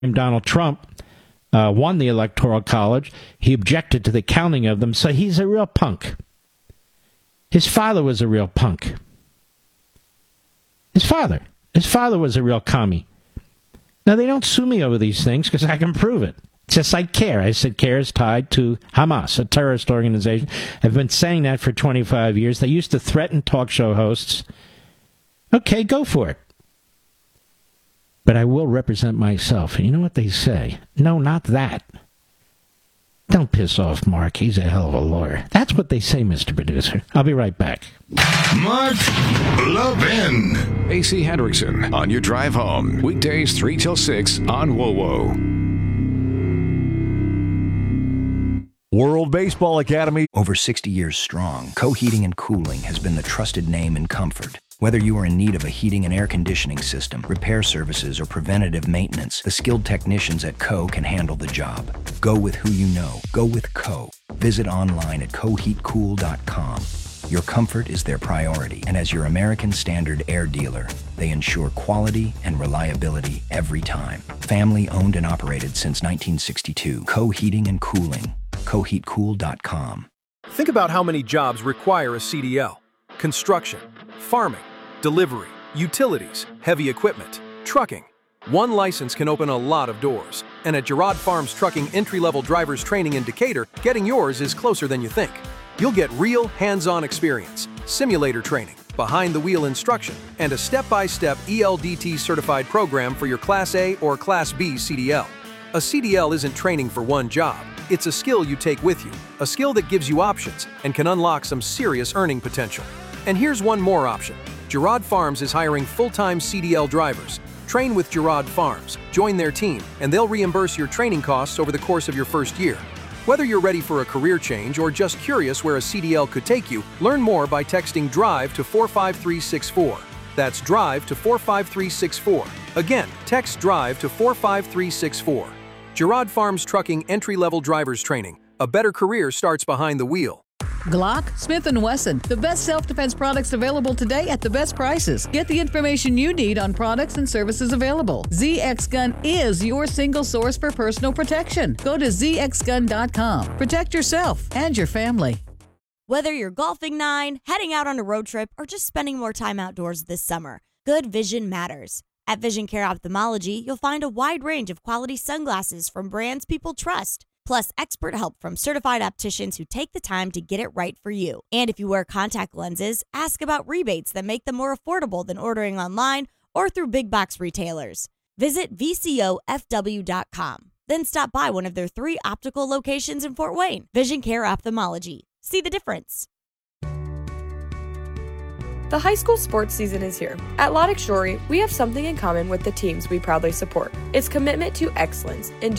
Donald Trump won the Electoral College. He objected to the counting of them, so he's a real punk. His father was a real punk. His father was a real commie. Now, they don't sue me over these things because I can prove it. Just like CARE. I said CARE is tied to Hamas, a terrorist organization. I've been saying that for 25 years. They used to threaten talk show hosts. Okay, go for it. But I will represent myself. And you know what they say? No, not that. Don't piss off Mark. He's a hell of a lawyer. That's what they say, Mr. Producer. I'll be right back. Mark Levin. AC Hendrickson on your drive home. Weekdays 3 till 6 on WoWo. World Baseball Academy. Over 60 years strong, Co Heating and Cooling has been the trusted name in comfort. Whether you are in need of a heating and air conditioning system, repair services, or preventative maintenance, the skilled technicians at Co can handle the job. Go with who you know. Go with Co. Visit online at coheatcool.com. Your comfort is their priority, and as your American Standard air dealer, they ensure quality and reliability every time. Family owned and operated since 1962. Co Heating and Cooling. coheatcool.com. Think about how many jobs require a CDL. Construction, farming, delivery, utilities, heavy equipment, trucking. One license can open a lot of doors. And at Girard Farms Trucking Entry-Level Drivers Training in Decatur, getting yours is closer than you think. You'll get real hands-on experience, simulator training, behind-the-wheel instruction, and a step-by-step ELDT-certified program for your Class A or Class B CDL. A CDL isn't training for one job. It's a skill you take with you, a skill that gives you options and can unlock some serious earning potential. And here's one more option. Girard Farms is hiring full-time CDL drivers. Train with Girard Farms, join their team, and they'll reimburse your training costs over the course of your first year. Whether you're ready for a career change or just curious where a CDL could take you, learn more by texting DRIVE to 45364. That's DRIVE to 45364. Again, text DRIVE to 45364. Girard Farms Trucking Entry-Level Drivers Training. A better career starts behind the wheel. Glock, Smith & Wesson, the best self-defense products available today at the best prices. Get the information you need on products and services available. ZX Gun is your single source for personal protection. Go to zxgun.com. Protect yourself and your family. Whether you're golfing 9, heading out on a road trip, or just spending more time outdoors this summer, good vision matters. At Vision Care Ophthalmology, you'll find a wide range of quality sunglasses from brands people trust, plus expert help from certified opticians who take the time to get it right for you. And if you wear contact lenses, ask about rebates that make them more affordable than ordering online or through big box retailers. Visit VCOFW.com. Then stop by one of their 3 optical locations in Fort Wayne. Vision Care Ophthalmology. See the difference. The high school sports season is here. At Lodick Shorey, we have something in common with the teams we proudly support. It's commitment to excellence in